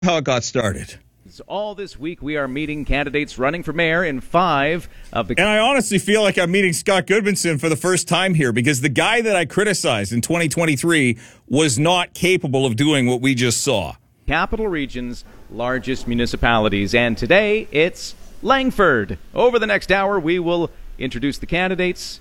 How it got started. All this week, we are meeting candidates running for mayor in 5 of the... And I honestly feel like I'm meeting Scott Goodmanson for the first time here because the guy that I criticized in 2023 was not capable of doing what we just saw. Capital Region's largest municipalities. And today, it's Langford. Over the next hour, we will introduce the candidates,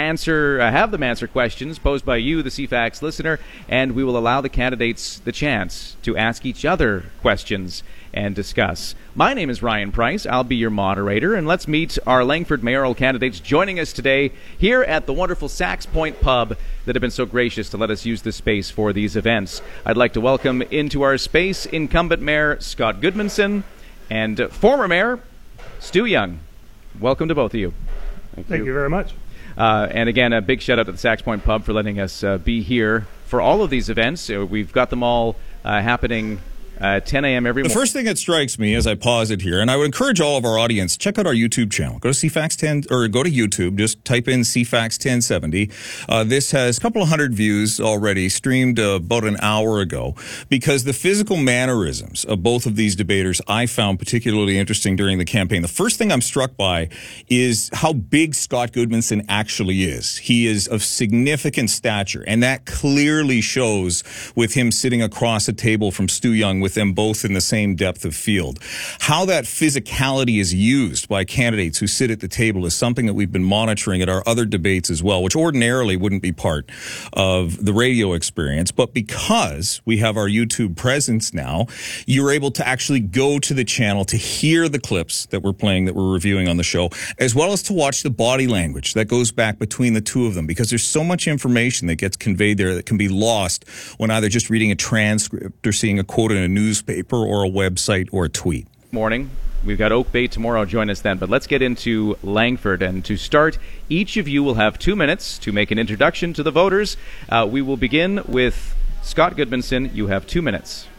have them answer questions posed by you, the CFAX listener, and we will allow the candidates the chance to ask each other questions and discuss. My name is Ryan Price. I'll be your moderator, and let's meet our Langford mayoral candidates joining us today here at the wonderful Sax Point Pub that have been so gracious to let us use this space for these events. I'd like to welcome into our space incumbent Mayor Scott Goodmanson and former Mayor Stu Young. Welcome to both of you. Thank you very much. And again, a big shout out to the Sax Point Pub for letting us be here for all of these events. We've got them all happening 10 a.m. every morning. The first thing that strikes me as I pause it here, and I would encourage all of our audience, check out our YouTube channel. Go to CFAX 10, or go to YouTube, just type in CFAX 1070. This has a couple of hundred views already, streamed about an hour ago, because the physical mannerisms of both of these debaters I found particularly interesting during the campaign. The first thing I'm struck by is how big Scott Goodmanson actually is. He is of significant stature, and that clearly shows with him sitting across a table from Stu Young, with them both in the same depth of field. How that physicality is used by candidates who sit at the table is something that we've been monitoring at our other debates as well, which ordinarily wouldn't be part of the radio experience. But because we have our YouTube presence now, you're able to actually go to the channel to hear the clips that we're playing, that we're reviewing on the show, as well as to watch the body language that goes back between the two of them, because there's so much information that gets conveyed there that can be lost when either just reading a transcript or seeing a quote in a newspaper or a website or a tweet. Morning. We've got Oak Bay tomorrow. Join us then. But let's get into Langford. And to start, each of you will have 2 minutes to make an introduction to the voters. We will begin with Scott Goodmanson. You have 2 minutes.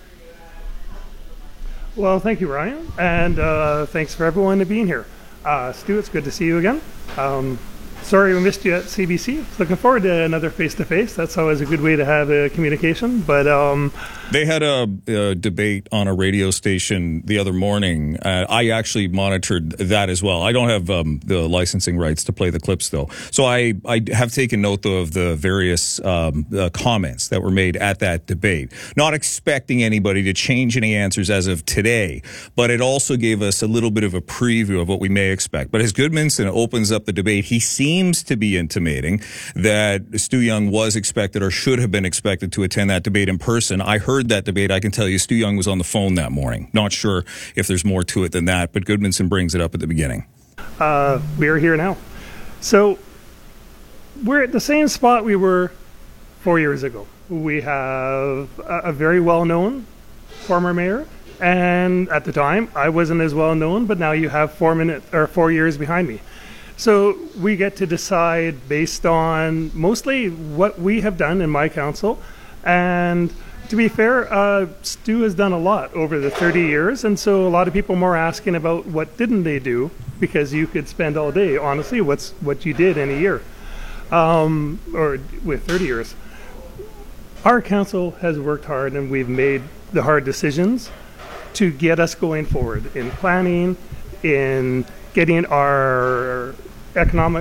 Well, thank you, Ryan. And thanks for everyone to being here. Stu, it's good to see you again. Sorry we missed you at CBC. Looking forward to another face-to-face. That's always a good way to have a communication. But they had a debate on a radio station the other morning. I actually monitored that as well. I don't have the licensing rights to play the clips, though. So I have taken note, though, of the various comments that were made at that debate. Not expecting anybody to change any answers as of today, but it also gave us a little bit of a preview of what we may expect. But as Goodmanson opens up the debate, he seems to be intimating that Stu Young was expected or should have been expected to attend that debate in person. I heard that debate. I can tell you Stu Young was on the phone that morning. Not sure if there's more to it than that, but Goodmanson brings it up at the beginning. We're here now. So we're at the same spot we were 4 years ago. We have a very well-known former mayor, and at the time I wasn't as well known, but now you have 4 years behind me. So we get to decide based on mostly what we have done in my council. And to be fair, Stu has done a lot over the 30 years. And so a lot of people more asking about what didn't they do, because you could spend all day, honestly, what you did in a year, or with 30 years. Our council has worked hard, and we've made the hard decisions to get us going forward in planning, in getting our economic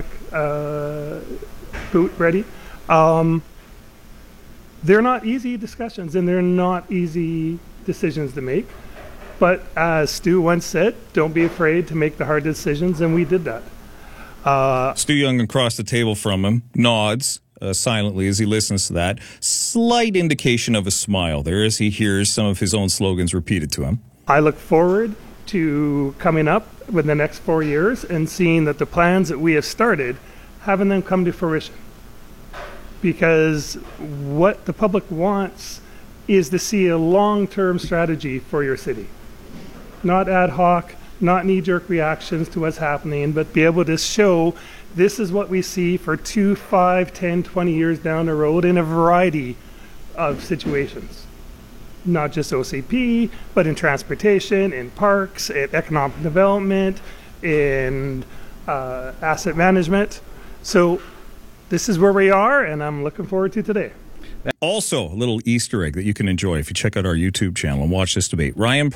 boot ready. They're not easy discussions, and they're not easy decisions to make. But as Stu once said, don't be afraid to make the hard decisions, and we did that. Stu Young across the table from him nods silently as he listens to that. Slight indication of a smile there as he hears some of his own slogans repeated to him. I look forward to coming up with the next 4 years and seeing that the plans that we have started, having them come to fruition. Because what the public wants is to see a long-term strategy for your city. Not ad hoc, not knee-jerk reactions to what's happening, but be able to show this is what we see for 2, 5, 10, 20 years down the road in a variety of situations. Not just OCP, but in transportation, in parks, in economic development, in asset management. So this is where we are, and I'm looking forward to today. Also, a little Easter egg that you can enjoy if you check out our YouTube channel and watch this debate. Ryan